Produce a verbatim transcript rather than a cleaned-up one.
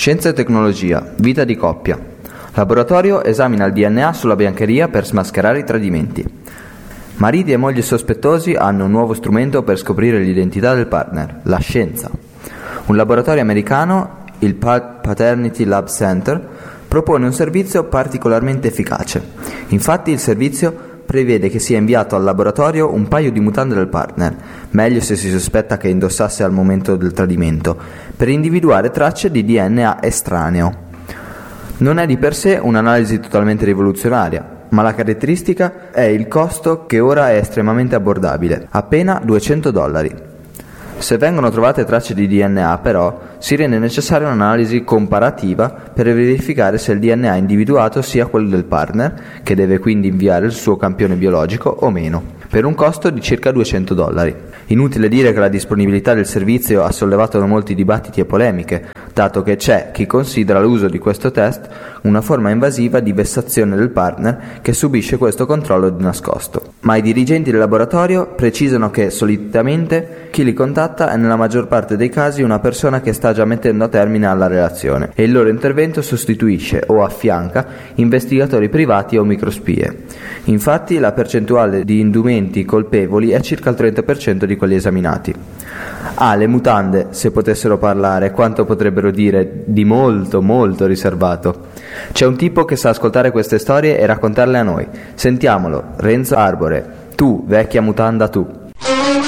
Scienza e tecnologia, vita di coppia. Laboratorio esamina il D N A sulla biancheria per smascherare i tradimenti. Mariti e mogli sospettosi hanno un nuovo strumento per scoprire l'identità del partner, la scienza. Un laboratorio americano, il Paternity Lab Center, propone un servizio particolarmente efficace. Infatti il servizio prevede che sia inviato al laboratorio un paio di mutande del partner, meglio se si sospetta che indossasse al momento del tradimento, per individuare tracce di D N A estraneo. Non è di per sé un'analisi totalmente rivoluzionaria, ma la caratteristica è il costo, che ora è estremamente abbordabile, appena duecento dollari. Se vengono trovate tracce di D N A, però, si rende necessaria un'analisi comparativa per verificare se il D N A individuato sia quello del partner, che deve quindi inviare il suo campione biologico, o meno, per un costo di circa duecento dollari. Inutile dire che la disponibilità del servizio ha sollevato molti dibattiti e polemiche, dato che c'è chi considera l'uso di questo test una forma invasiva di vessazione del partner che subisce questo controllo di nascosto. Ma i dirigenti del laboratorio precisano che solitamente chi li contatta è nella maggior parte dei casi una persona che sta già mettendo a termine alla relazione e il loro intervento sostituisce o affianca investigatori privati o microspie. Infatti la percentuale di indumenti colpevoli è circa il trenta per cento di quelli esaminati. Ah, le mutande, se potessero parlare, quanto potrebbero dire di molto, molto riservato. C'è un tipo che sa ascoltare queste storie e raccontarle a noi. Sentiamolo, Renzo Arbore. Tu, vecchia mutanda tu.